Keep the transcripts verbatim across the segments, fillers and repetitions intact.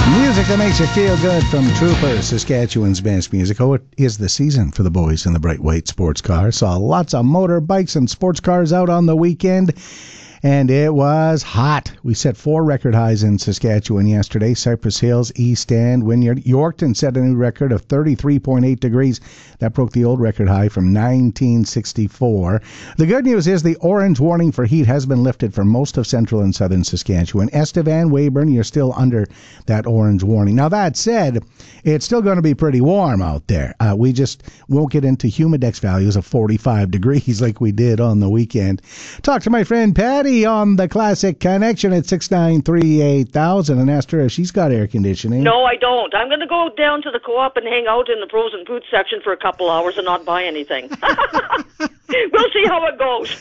Music that makes you feel good from Trooper, Saskatchewan's best music. Oh, it is the season for the boys in the bright white sports car. Saw lots of motorbikes and sports cars out on the weekend, and it was hot. We set four record highs in Saskatchewan yesterday. Cypress Hills, East End, Wynyard. Yorkton set a new record of thirty-three point eight degrees. That broke the old record high from nineteen sixty-four. The good news is the orange warning for heat has been lifted for most of central and southern Saskatchewan. Estevan, Weyburn, you're still under that orange warning. Now, that said, it's still going to be pretty warm out there. Uh, we just won't get into humidex values of forty-five degrees like we did on the weekend. Talk to my friend Patty on the Classic Connection at six nine three eight thousand and asked her if she's got air conditioning. No, I don't. I'm going to go down to the co-op and hang out in the frozen food section for a couple hours and not buy anything. We'll see how it goes.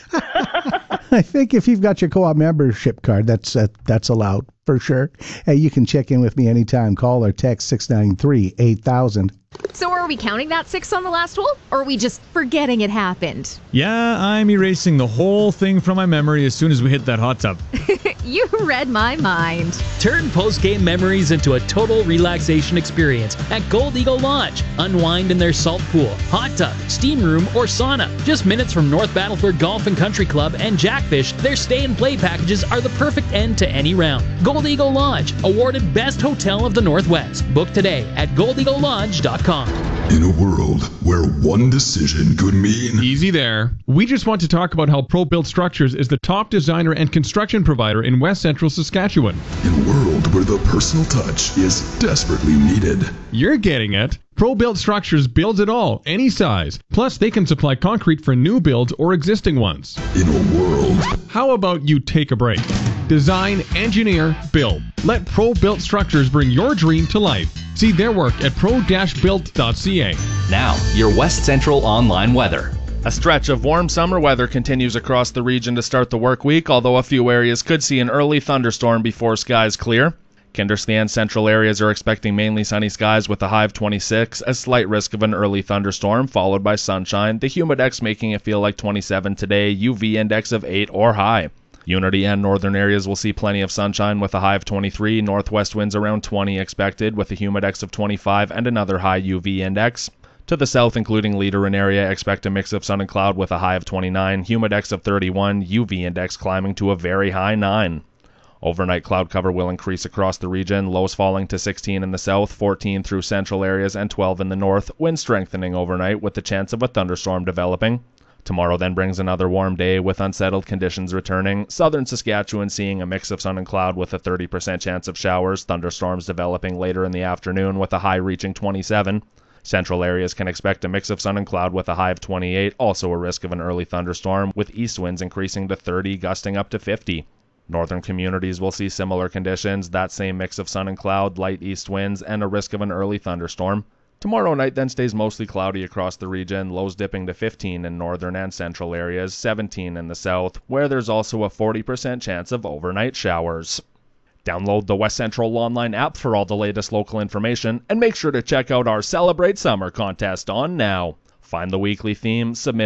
I think if you've got your co-op membership card, that's uh, that's allowed for sure. Hey, you can check in with me anytime. Call or text six nine three eight thousand. So are we counting that six on the last hole, or are we just forgetting it happened? Yeah, I'm erasing the whole thing from my memory as soon as we hit that hot tub. You read my mind. Turn post-game memories into a total relaxation experience at Gold Eagle Lodge. Unwind in their salt pool, hot tub, steam room, or sauna. Just minutes from North Battleford Golf and Country Club and Jackfish, their stay and play packages are the perfect end to any round. Gold Eagle Lodge, awarded Best Hotel of the Northwest. Book today at gold eagle lodge dot com. In a world where one decision could mean... Easy there. We just want to talk about how ProBuilt Structures is the top designer and construction provider in West Central Saskatchewan. In a world where the personal touch is desperately needed. You're getting it. ProBuilt Structures builds it all, any size. Plus, they can supply concrete for new builds or existing ones. In a world... How about you take a break? Design, engineer, build. Let ProBuilt Structures bring your dream to life. See their work at pro dash built dot c a. Now, your West Central online weather. A stretch of warm summer weather continues across the region to start the work week, although a few areas could see an early thunderstorm before skies clear. Kindersley and central areas are expecting mainly sunny skies with a high of twenty-six, a slight risk of an early thunderstorm, followed by sunshine, the humidex making it feel like twenty-seven today, U V index of eight or high. Unity and northern areas will see plenty of sunshine with a high of twenty-three, northwest winds around twenty expected with a humidex of twenty-five and another high U V index. To the south, including Leaderin area, expect a mix of sun and cloud with a high of twenty-nine, humidex of thirty-one, U V index climbing to a very high nine. Overnight cloud cover will increase across the region, lows falling to sixteen in the south, fourteen through central areas, and twelve in the north, wind strengthening overnight with the chance of a thunderstorm developing. Tomorrow then brings another warm day with unsettled conditions returning. Southern Saskatchewan seeing a mix of sun and cloud with a thirty percent chance of showers, thunderstorms developing later in the afternoon with a high reaching twenty-seven. Central areas can expect a mix of sun and cloud with a high of twenty-eight, also a risk of an early thunderstorm, with east winds increasing to thirty, gusting up to fifty. Northern communities will see similar conditions, that same mix of sun and cloud, light east winds, and a risk of an early thunderstorm. Tomorrow night then stays mostly cloudy across the region, lows dipping to fifteen in northern and central areas, seventeen in the south, where there's also a forty percent chance of overnight showers. Download the West Central online app for all the latest local information, and make sure to check out our Celebrate Summer contest on now. Find the weekly theme, submit